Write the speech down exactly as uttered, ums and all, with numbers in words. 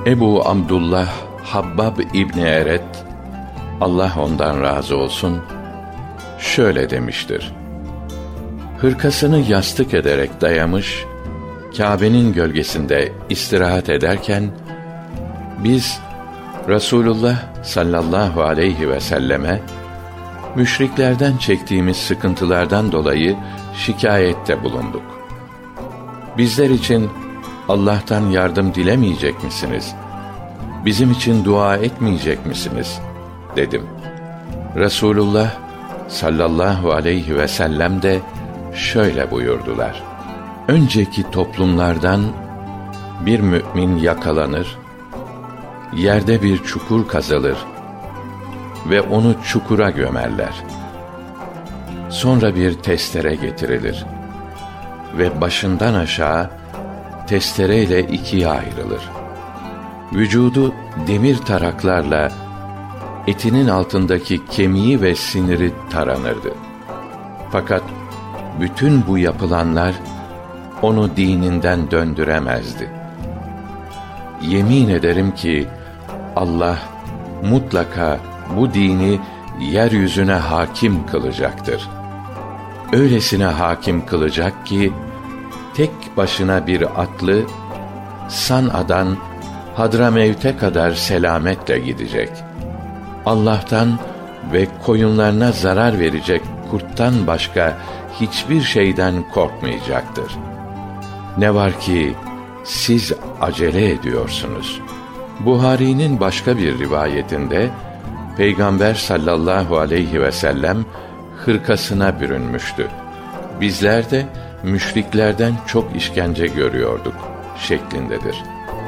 Ebu Abdullah Habbab İbni Eret, Allah ondan razı olsun, şöyle demiştir: hırkasını yastık ederek dayamış, Kâbe'nin gölgesinde istirahat ederken, biz Resulullah sallallahu aleyhi ve selleme müşriklerden çektiğimiz sıkıntılardan dolayı şikâyette bulunduk. Bizler için Allah'tan yardım dilemeyecek misiniz? Bizim için dua etmeyecek misiniz? Dedim. Resulullah sallallahu aleyhi ve sellem de şöyle buyurdular: önceki toplumlardan bir mümin yakalanır, yerde bir çukur kazılır ve onu çukura gömerler. Sonra bir testere getirilir ve başından aşağı testereyle ikiye ayrılır. Vücudu demir taraklarla etinin altındaki kemiği ve siniri taranırdı. Fakat bütün bu yapılanlar onu dininden döndüremezdi. Yemin ederim ki Allah mutlaka bu dini yeryüzüne hakim kılacaktır. Öylesine hakim kılacak ki tek başına bir atlı San'a'dan Hadramevt'e kadar selametle gidecek. Allah'tan ve koyunlarına zarar verecek kurttan başka hiçbir şeyden korkmayacaktır. Ne var ki siz acele ediyorsunuz. Buhari'nin başka bir rivayetinde Peygamber sallallahu aleyhi ve sellem hırkasına bürünmüştü. Bizler de müşriklerden çok işkence görüyorduk şeklindedir.